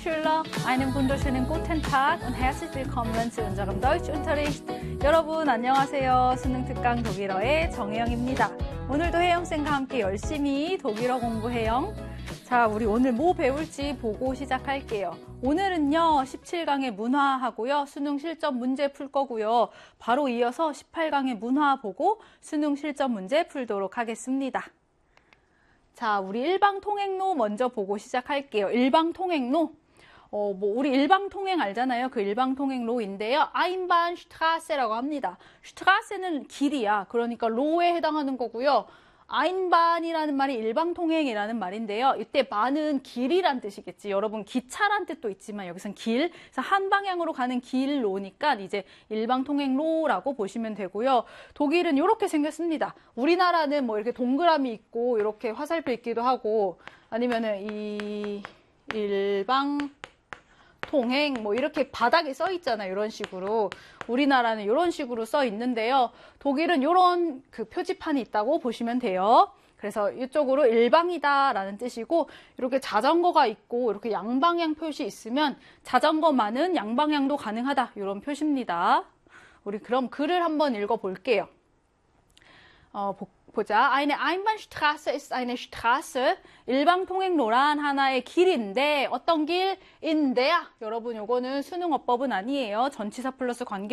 Schüler, einen wunderschönen guten Tag und herzlich willkommen zu unserem Deutschunterricht. 여러분 안녕하세요. 수능 특강 독일어의 정혜영입니다. 오늘도 혜영쌤과 함께 열심히 독일어 공부해요. 자, 우리 오늘 뭐 배울지 보고 시작할게요. 오늘은요, 17강의 문화하고요, 수능 실전 문제 풀 거고요. 바로 이어서 18강의 문화 보고 수능 실전 문제 풀도록 하겠습니다. 자, 우리 일방통행로 먼저 보고 시작할게요. 일방통행로. 우리 일방통행 알잖아요. 그 일방통행로인데요. Einbahnstraße라고 합니다. Straße는 길이야. 그러니까 로에 해당하는 거고요. Einbahn이라는 말이 일방통행이라는 말인데요. 이때 바는 길이란 뜻이겠지. 여러분 기차란 뜻도 있지만 여기선 길. 그래서 한 방향으로 가는 길로니까 이제 일방통행로라고 보시면 되고요. 독일은 이렇게 생겼습니다. 우리나라는 뭐 이렇게 동그라미 있고 이렇게 화살표 있기도 하고 아니면은 이 일방통행 뭐 이렇게 바닥에 써 있잖아요. 이런 식으로. 우리나라는 이런 식으로 써 있는데요. 독일은 이런 그 표지판이 있다고 보시면 돼요. 그래서 이쪽으로 일방이다라는 뜻이고 이렇게 자전거가 있고 이렇게 양방향 표시 있으면 자전거만은 양방향도 가능하다. 이런 표시입니다. 우리 그럼 글을 한번 읽어볼게요. 보자. Eine Einbahnstraße ist eine Straße. 일방통행로란 하나의 길인데 어떤 길? in der. 여러분 요거는 수능어법은 아니에요. 전치사 플러스 관계